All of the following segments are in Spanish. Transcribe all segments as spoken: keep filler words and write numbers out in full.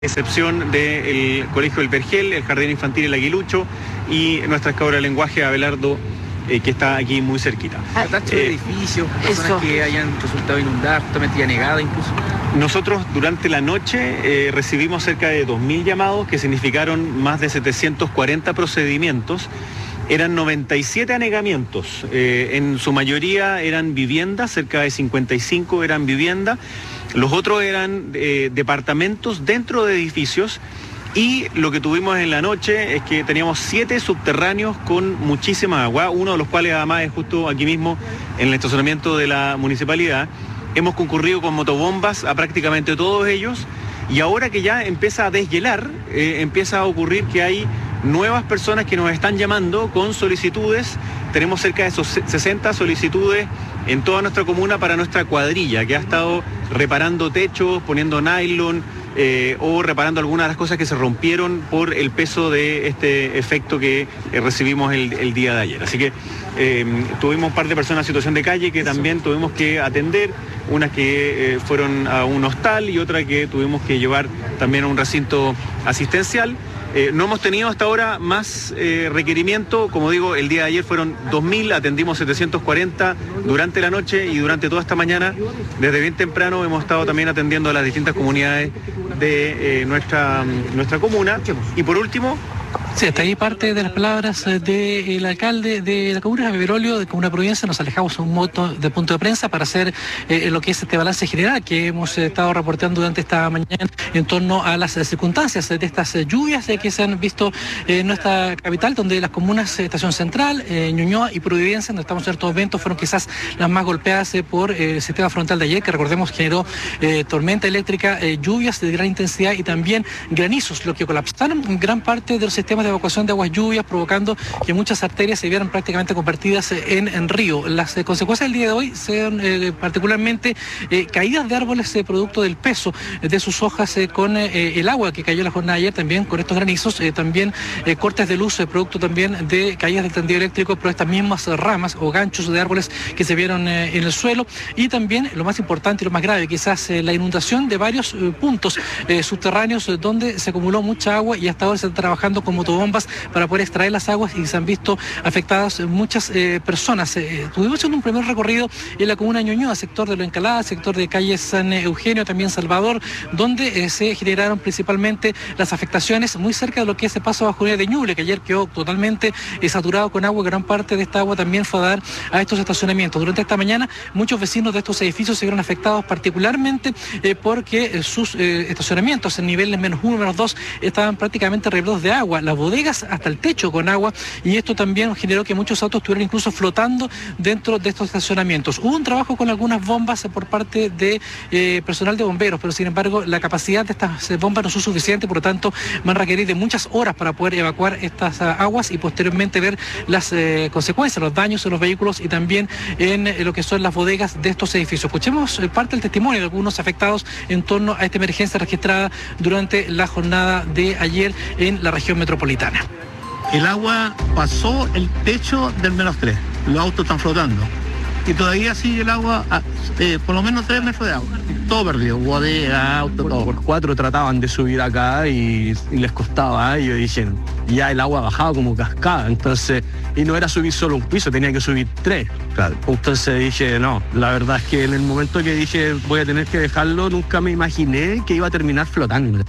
excepción del Colegio del Vergel, el Jardín Infantil El Aguilucho y nuestra escuela de lenguaje Abelardo, eh, que está aquí muy cerquita. ¿Trataste de edificios, personas eso. que hayan resultado inundadas, totalmente anegadas incluso? Nosotros durante la noche eh, recibimos cerca de dos mil llamados que significaron más de setecientos cuarenta procedimientos. Eran noventa y siete anegamientos, eh, en su mayoría eran viviendas, cerca de cincuenta y cinco eran viviendas. Los otros eran eh, departamentos dentro de edificios y lo que tuvimos en la noche es que teníamos siete subterráneos con muchísima agua, uno de los cuales además es justo aquí mismo en el estacionamiento de la municipalidad. Hemos concurrido con motobombas a prácticamente todos ellos y ahora que ya empieza a deshielar, eh, empieza a ocurrir que hay nuevas personas que nos están llamando con solicitudes. Tenemos cerca de esos sesenta solicitudes en toda nuestra comuna para nuestra cuadrilla, que ha estado reparando techos, poniendo nylon eh, o reparando algunas de las cosas que se rompieron por el peso de este efecto que eh, recibimos el, el día de ayer. Así que eh, tuvimos un par de personas en situación de calle que también tuvimos que atender, unas que eh, fueron a un hostal y otra que tuvimos que llevar también a un recinto asistencial. Eh, no hemos tenido hasta ahora más eh, requerimiento, como digo, el día de ayer fueron dos mil, atendimos setecientos cuarenta durante la noche y durante toda esta mañana, desde bien temprano hemos estado también atendiendo a las distintas comunidades de eh, nuestra, nuestra comuna. Y por último... Sí, hasta ahí parte de las palabras del alcalde de la comuna de Berolio, de Comuna Providencia. Nos alejamos un moto de punto de prensa para hacer eh, lo que es este balance general que hemos eh, estado reportando durante esta mañana en torno a las eh, circunstancias de estas eh, lluvias eh, que se han visto eh, en nuestra capital, donde las comunas eh, Estación Central, eh, Ñuñoa y Providencia, donde estamos en estos eventos, fueron quizás las más golpeadas eh, por eh, el sistema frontal de ayer, que recordemos generó eh, tormenta eléctrica, eh, lluvias de gran intensidad y también granizos, lo que colapsaron gran parte de los sistemas de evacuación de aguas lluvias, provocando que muchas arterias se vieran prácticamente convertidas en, en río. Las eh, consecuencias del día de hoy sean eh, particularmente eh, caídas de árboles eh, producto del peso de sus hojas eh, con eh, el agua que cayó la jornada de ayer, también con estos granizos, eh, también eh, cortes de luz, eh, producto también de caídas del tendido eléctrico, pero estas mismas ramas o ganchos de árboles que se vieron eh, en el suelo, y también lo más importante y lo más grave, quizás eh, la inundación de varios eh, puntos eh, subterráneos eh, donde se acumuló mucha agua y hasta ahora se está trabajando con motobombas para poder extraer las aguas y se han visto afectadas muchas eh, personas. Eh, tuvimos haciendo un primer recorrido en la comuna de Ñuñoa, sector de Lo Encalada, sector de calle San Eugenio, también Salvador, donde eh, se generaron principalmente las afectaciones muy cerca de lo que es el paso bajo de Ñuble, que ayer quedó totalmente eh, saturado con agua. Gran parte de esta agua también fue a dar a estos estacionamientos. Durante esta mañana muchos vecinos de estos edificios se vieron afectados particularmente eh, porque eh, sus eh, estacionamientos en niveles menos uno, menos dos estaban prácticamente repletos de agua. Las bodegas hasta el techo con agua, y esto también generó que muchos autos estuvieran incluso flotando dentro de estos estacionamientos. Hubo un trabajo con algunas bombas por parte de eh, personal de bomberos, pero sin embargo la capacidad de estas bombas no es suficiente, por lo tanto van a requerir de muchas horas para poder evacuar estas uh, aguas y posteriormente ver las eh, consecuencias, los daños en los vehículos y también en eh, lo que son las bodegas de estos edificios. Escuchemos eh, parte del testimonio de algunos afectados en torno a esta emergencia registrada durante la jornada de ayer en la región metropolitana. El agua pasó el techo del menos tres, los autos están flotando y todavía sigue el agua, a, eh, por lo menos tres metros de agua, todo perdido, bodega, auto, todo. Por cuatro trataban de subir acá y, y les costaba, ¿eh? Y yo dije, ya el agua bajaba como cascada, entonces, y no era subir solo un piso, tenía que subir tres, claro. Entonces dije, no, la verdad es que en el momento que dije voy a tener que dejarlo, nunca me imaginé que iba a terminar flotando.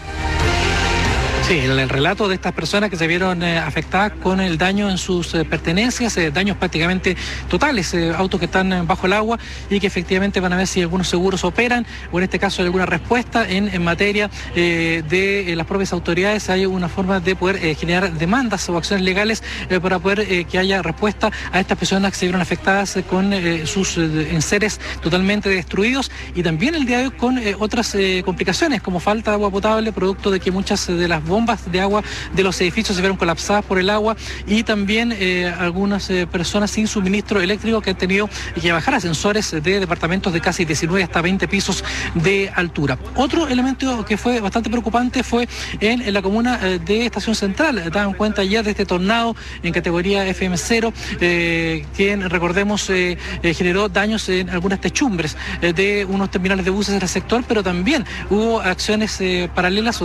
Sí, el, el relato de estas personas que se vieron eh, afectadas con el daño en sus eh, pertenencias, eh, daños prácticamente totales, eh, autos que están eh, bajo el agua y que efectivamente van a ver si algunos seguros operan o en este caso hay alguna respuesta en, en materia eh, de eh, las propias autoridades. Hay una forma de poder eh, generar demandas o acciones legales eh, para poder eh, que haya respuesta a estas personas que se vieron afectadas eh, con eh, sus eh, enseres totalmente destruidos, y también el día de hoy con eh, otras eh, complicaciones como falta de agua potable, producto de que muchas de las bombas bombas de agua de los edificios se vieron colapsadas por el agua y también eh, algunas eh, personas sin suministro eléctrico que han tenido que bajar ascensores de departamentos de casi diecinueve hasta veinte pisos de altura. Otro elemento que fue bastante preocupante fue en, en la comuna eh, de Estación Central. Daban cuenta ya de este tornado en categoría F M cero, eh, quien, recordemos, eh, eh, generó daños en algunas techumbres eh, de unos terminales de buses del sector, pero también hubo acciones eh, paralelas